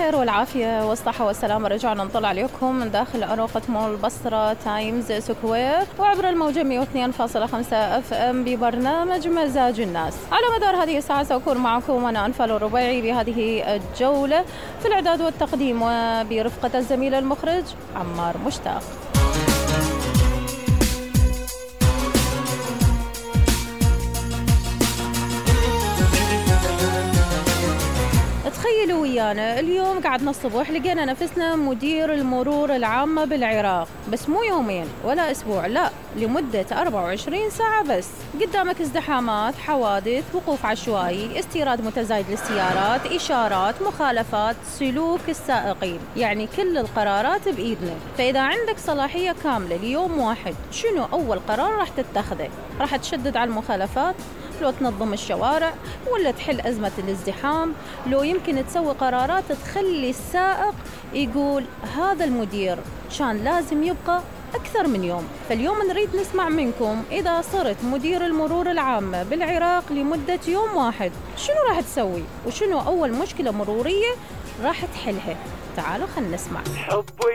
بالخير والعافية والصحة والسلامة. رجعنا نطلع عليكم من داخل أروقة مول بصرة تايمز سكوير وعبر الموجة 102.5 اف ام ببرنامج مزاج الناس. على مدار هذه الساعة سأكون معكم أنا أنفال الربيعي بهذه الجولة في الإعداد والتقديم وبرفقة الزميل المخرج عمار مشتاق. تخيلوا ويانا اليوم قعدنا الصبح لقينا نفسنا مدير المرور العامة بالعراق، بس مو يومين ولا أسبوع، لا لمدة 24 ساعة بس. قدامك ازدحامات، حوادث، وقوف عشوائي، استيراد متزايد للسيارات، إشارات، مخالفات، سلوك السائقين، يعني كل القرارات بإيدنا. فإذا عندك صلاحية كاملة ليوم واحد، شنو أول قرار راح تتخذه؟ راح تشدد على المخالفات؟ لو تنظم الشوارع؟ ولا تحل أزمة الازدحام؟ لو يمكن تسوي قرارات تخلي السائق يقول هذا المدير كان لازم يبقى أكثر من يوم. فاليوم نريد نسمع منكم، إذا صرت مدير المرور العامة بالعراق لمدة يوم واحد شنو راح تسوي؟ وشنو أول مشكلة مرورية راح تحلها؟ تعالوا خلنا نسمع.